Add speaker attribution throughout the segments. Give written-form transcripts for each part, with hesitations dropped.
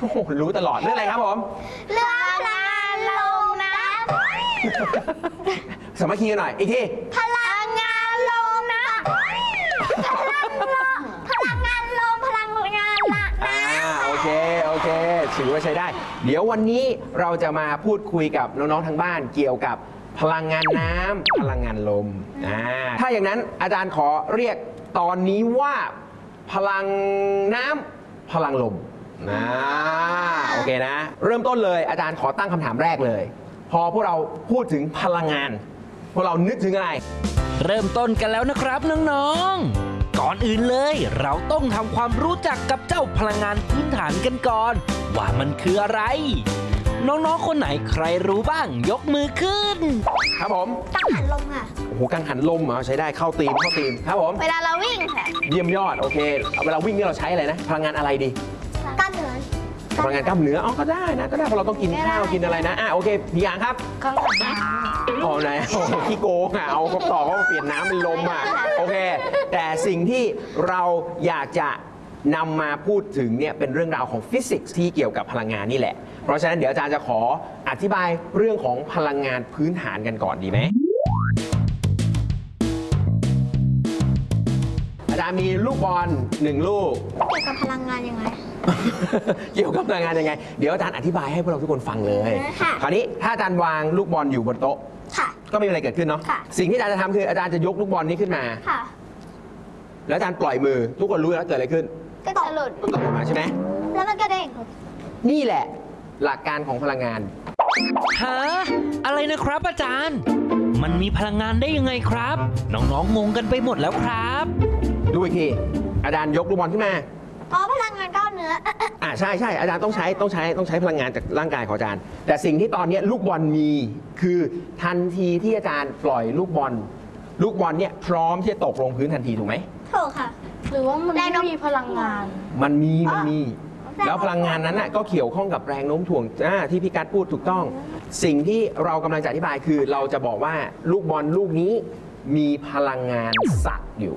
Speaker 1: อ้โหรู้ตลอดเรื่องอะไรครับผม
Speaker 2: เรื่องพลังงานลมนะ
Speaker 1: สามัคคีกันหน่อยอีกที
Speaker 2: พลังงานลมนะพลังงานลมพลังงานละ
Speaker 1: โอเคถือว่าใช้ได้เดี๋ยววันนี้เราจะมาพูดคุยกับน้องๆทางบ้านเกี่ยวกับพลังงานน้ำพลังงานลมถ้าอย่างนั้นอาจารย์ขอเรียกตอนนี้ว่าพลังน้ำพลังลมโอเคนะเริ่มต้นเลยอาจารย์ขอตั้งคำถามแรกเลยพอพวกเราพูดถึงพลังงานพวกเรานึกถึงอะไร
Speaker 3: เริ่มต้นกันแล้วนะครับน้องๆก่อนอื่นเลยเราต้องทำความรู้จักกับเจ้าพลังงานพื้นฐานกันก่อนว่ามันคืออะไรน้องๆคนไหนใครรู้บ้างยกมือขึ้น
Speaker 1: ครับผม
Speaker 2: กังหันลมค่ะ
Speaker 1: โอ้โหกังหันลมใช้ได้เข้าตีมครับผม
Speaker 2: เวลาเราวิ่งค่ะ
Speaker 1: เยี่ยมยอดโอเคเวลาวิ่งนี่เราใช้อะไรนะพลังงานอะไรดี
Speaker 2: กล้ามเนื้อ
Speaker 1: พลังงานกล้ามเนื้อก็ได้นะก็ได้เพราะเราต้องกินข้าวกินอะไรนะโอเคพี่ยางครับ
Speaker 2: กังหันน้
Speaker 1: ำไหนขี้โกงเอาคำตอบเขาเปลี่ยนน้ำเป็นลมโอเคแต่สิ่งที่เราอยากจะนำมาพูดถึงเนี่ยเป็นเรื่องราวของฟิสิกส์ที่เกี่ยวกับพลังงานนี่แหละเพราะฉะนั้นเดี๋ยวอาจารย์จะขออธิบายเรื่องของพลังงานพื้นฐานกันก่อนดีไหมอาจารย์มีลูกบอล1 ลูก
Speaker 2: เกี่ยวกับพลังงานยังไง
Speaker 1: เกี่ยวกับพลังงานยังไงเดี๋ยวอาจารย์อธิบายให้พวกเราทุกคนฟังเลยคราวนี้ถ้าอาจารย์วางลูกบอลอยู่บนโต๊ะก็ไม่มีอะไรเกิดขึ้นเนาะสิ่งที่อาจารย์จะทำคืออาจารย์จะยกลูกบอลนี้ขึ้นมาแล้วอาจารย์ปล่อยมือทุกคนรู้แล้วเกิดอะไรขึ้น
Speaker 2: ก็จะหลุด
Speaker 1: ตกลงมาใช่ไหม
Speaker 2: แล้วมันกระเด้ง
Speaker 1: นี่แหละหลักการของพลังงาน
Speaker 3: ฮะอะไรนะครับอาจารย์มันมีพลังงานได้ยังไงครับน้องๆงงกันไปหมดแล้วครับ
Speaker 1: ดูอีกทีอาจารย์ยกลูกบอลขึ้นมา
Speaker 2: พลังงานกล้ามเนื้อ
Speaker 1: ใช่อาจารย์ต้องใช้พลังงานจากร่างกายของอาจารย์แต่สิ่งที่ตอนนี้ลูกบอลมีคือทันทีที่อาจารย์ปล่อยลูกบอลเนี่ยพร้อมที่จะตกลงพื้นทันทีถูกไหม
Speaker 2: ถูกค่ะ
Speaker 4: หรือว่ามันไม่มีพลังงาน
Speaker 1: มันมีแล้วพลังงานนั้นก็เกี่ยวข้องกับแรงโน้มถ่วงที่พี่กัดพูดถูกต้องสิ่งที่เรากำลังจะอธิบายคือเราจะบอกว่าลูกบอลลูกนี้มีพลังงานสักอยู่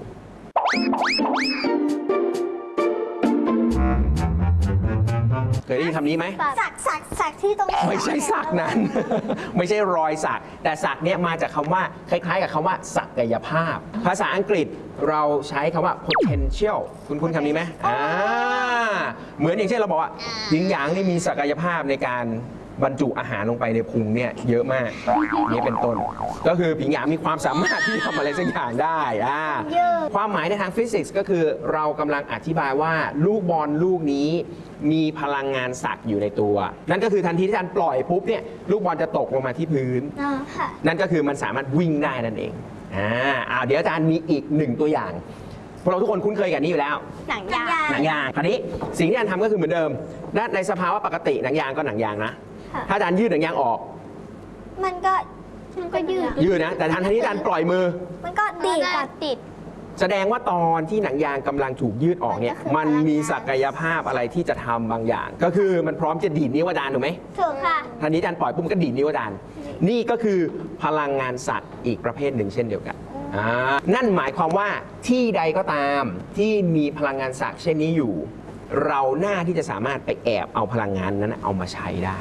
Speaker 1: เคยได้ยินคำนี้ไหม
Speaker 2: สักที่ตรง
Speaker 1: ไม่ใช่สักนั้น ไม่ใช่รอยสักแต่สักเนี่ยมาจากคำว่าคล้ายๆกับคำว่าศักยภาพภาษาอังกฤษเราใช้คำว่า potential คุณคำนี้ไหมเหมือนอย่างเช่นเราบอกว่าหญิงหยางนี่มีศักยภาพในการบรรจุอาหารลงไปในพุงเนี่ยเยอะมากนี่เป็นต้นก็คือผิงหยางมีความสามารถที่ทำอะไรสักอย่างได้ความหมายในทางฟิสิกส์ก็คือเรากำลังอธิบายว่าลูกบอลลูกนี้มีพลังงานสักอยู่ในตัวนั่นก็คือทันทีที่อาจารย์ปล่อยปุ๊บเนี่ยลูกบอลจะตกลงมาที่พื้นนั่นก็คือมันสามารถวิ่งได้นั่นเองเดี๋ยวอาจารย์มีอีก1 ตัวอย่างพวกเราทุกคนคุ้นเคยกับนี้อยู่แล้ว
Speaker 2: หนังยาง
Speaker 1: คราวนี้สิ่งที่อาจารย์ทำก็คือเหมือนเดิมในสภาวะปกติหนังยางก็หนังยางนะถ้าอาจารย์ยืดหนังยางออก
Speaker 2: มันก็
Speaker 1: ยืดนะแต่ทันทีที่อาจารย์ปล่อยมือ
Speaker 2: มันก็ติด
Speaker 1: แสดงว่าตอนที่หนังยางกำลังถูกยืดออกเนี่ยมันมีศักยภาพอะไรที่จะทำบางอย่างก็คือมันพร้อมจะดีดนิ้วอาจารย์ถูกไหม
Speaker 2: ถูกค่ะ
Speaker 1: ทันทีอาจารย์ปล่อยปุ๊บก็ดีดนิ้วอาจารย์นี่ก็คือพลังงานสักอีกประเภทหนึ่งเช่นเดียวกันนั่นหมายความว่าที่ใดก็ตามที่มีพลังงานสักเช่นนี้อยู่เราหน้าที่จะสามารถไปแอบเอาพลังงานนั้นเอามาใช้ได้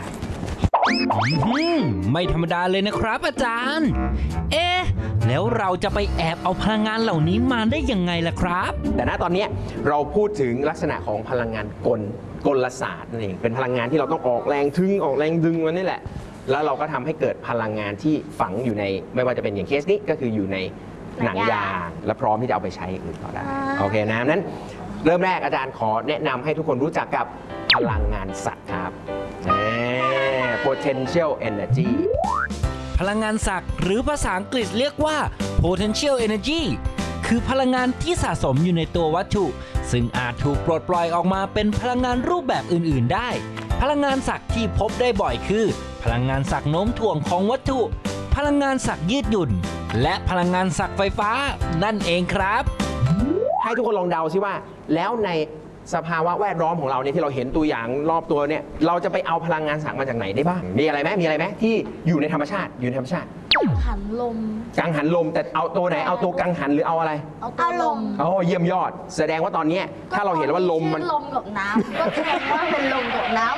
Speaker 3: ไม่ธรรมดาเลยนะครับอาจารย์แล้วเราจะไปแอบเอาพลังงานเหล่านี้มาได้ยังไงล่ะครับ
Speaker 1: แต่ณตอนนี้เราพูดถึงลักษณะของพลังงานกลศาสตร์นั่นเองเป็นพลังงานที่เราต้องออกแรงออกแรงดึงมันนี่แหละแล้วเราก็ทำให้เกิดพลังงานที่ฝังอยู่ในไม่ว่าจะเป็นอย่างเคสนี้ก็คืออยู่ในหนังยางและพร้อมที่จะเอาไปใช้อื่นต่อได้โอเคนะนั้นเริ่มแรกอาจารย์ขอแนะนำให้ทุกคนรู้จักกับพลังงานสักครับpotential energy
Speaker 3: พลังงานสักหรือภาษาอังกฤษเรียกว่า potential energy คือพลังงานที่สะสมอยู่ในตัววัตถุซึ่งอาจถูกปลดปล่อยออกมาเป็นพลังงานรูปแบบอื่นๆได้พลังงานสักที่พบได้บ่อยคือพลังงานสักโน้มถ่วงของวัตถุพลังงานสักยืดหยุ่นและพลังงานสักไฟฟ้านั่นเองครับ
Speaker 1: ให้ทุกคนลองเดาซิว่าแล้วในสภาวะแวดล้อมของเราเนี่ยที่เราเห็นตัวอย่างรอบตัวเนี่ยเราจะไปเอาพลังงานสักมาจากไหนได้บ้างมีอะไรไหมที่อยู่ในธรรมชาติกัง
Speaker 4: หันลม
Speaker 1: แต่เอาตัวไหนเอาตัวกังหันหรือเอาอะไร
Speaker 4: เอาลม
Speaker 1: เยี่ยมยอดแสดงว่าตอนนี้ถ้าเราเห็นว่าลมมัน
Speaker 4: ลมกับน้ำก็แสดงว่าเป็นลมกับน้ำ